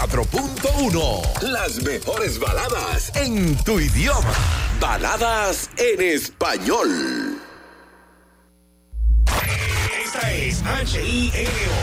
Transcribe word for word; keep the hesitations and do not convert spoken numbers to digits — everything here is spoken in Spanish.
cuatro punto uno. Las mejores baladas en tu idioma. Baladas en español. Esta es H I N O,